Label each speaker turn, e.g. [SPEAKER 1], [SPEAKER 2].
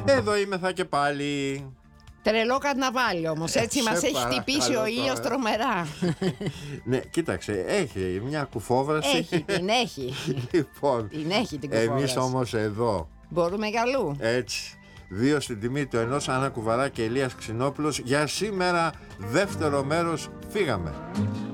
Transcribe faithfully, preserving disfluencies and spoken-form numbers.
[SPEAKER 1] Εδώ είμαι θα και πάλι.
[SPEAKER 2] Τρελό καρναβάλι όμως, έτσι
[SPEAKER 1] Ε,
[SPEAKER 2] μας
[SPEAKER 1] σε
[SPEAKER 2] έχει χτυπήσει ο
[SPEAKER 1] παρακαλώ
[SPEAKER 2] ήλιος
[SPEAKER 1] τώρα.
[SPEAKER 2] τρομερά.
[SPEAKER 1] Ναι, κοίταξε, έχει μια κουφόβραση.
[SPEAKER 2] Έχει, την έχει.
[SPEAKER 1] Λοιπόν,
[SPEAKER 2] Την έχει την κουφόβραση.
[SPEAKER 1] εμείς όμως εδώ,
[SPEAKER 2] Μπορούμε γαλού.
[SPEAKER 1] έτσι, δύο στην τιμή του ενός, Άννα Κουβαρά και Ηλίας Ξινόπουλος. Για σήμερα δεύτερο μέρος φύγαμε.